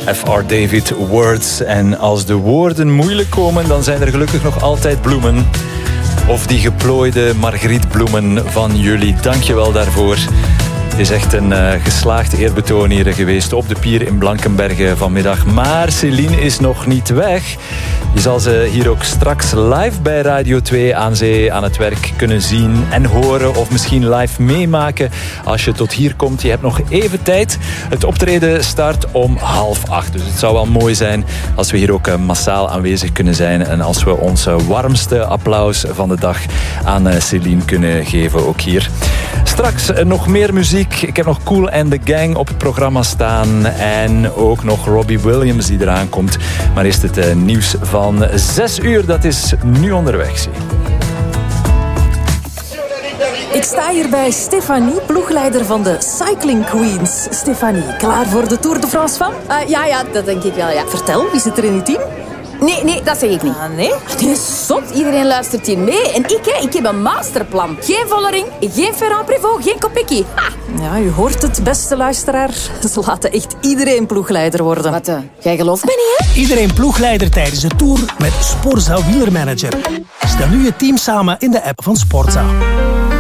F.R. David Words. En als de woorden moeilijk komen, dan zijn er gelukkig nog altijd bloemen. Of die geplooide margrietbloemen van jullie. Dank je wel daarvoor. Het is echt een geslaagd eerbetoon hier geweest op de pier in Blankenberge vanmiddag. Maar Céline is nog niet weg. Je zal ze hier ook straks live bij Radio 2 aan zee aan het werk kunnen zien en horen. Of misschien live meemaken als je tot hier komt. Je hebt nog even tijd. Het optreden start om 7:30. Dus het zou wel mooi zijn als we hier ook massaal aanwezig kunnen zijn. En als we ons warmste applaus van de dag aan Céline kunnen geven. Ook hier. Straks nog meer muziek. Ik heb nog Kool and the Gang op het programma staan. En ook nog Robbie Williams die eraan komt. Maar eerst het nieuws van 6 uur. Dat is nu onderweg. Zie. Ik sta hier bij Stefanie, ploegleider van de Cycling Queens. Stefanie, klaar voor de Tour de France van? Ja, dat denk ik wel, ja. Vertel, wie zit er in uw team? Nee, dat zeg ik niet. Nee? Het is zot. Iedereen luistert hier mee. En ik heb een masterplan. Geen Vollering, geen Ferrand-Prévot, geen Kopecky. Ja, u hoort het, beste luisteraar. Ze laten echt iedereen ploegleider worden. Wat, jij gelooft me niet, hè? Iedereen ploegleider tijdens de Tour met Sporza Wielermanager. Stel nu je team samen in de app van Sporza.